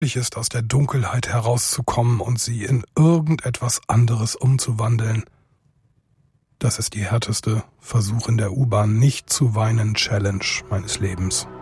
ist, aus der Dunkelheit herauszukommen und sie in irgendetwas anderes umzuwandeln. Das ist die härteste Versuch in der U-Bahn nicht zu weinen Challenge meines Lebens.